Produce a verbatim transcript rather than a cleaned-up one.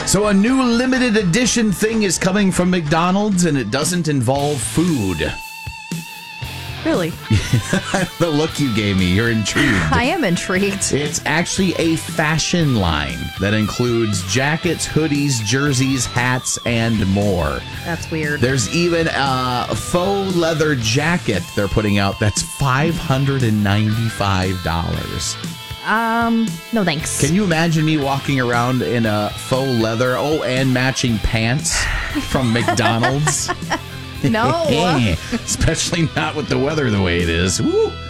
So a new limited edition thing is coming from McDonald's, and it doesn't involve food. Really? The look you gave me, you're intrigued. I am intrigued. It's actually a fashion line that includes jackets, hoodies, jerseys, hats, and more. That's weird. There's even a faux leather jacket they're putting out that's five hundred ninety-five dollars. Um, no thanks. Can you imagine me walking around in a faux leather, oh, and matching pants from McDonald's? No. Especially not with the weather the way it is. Woo.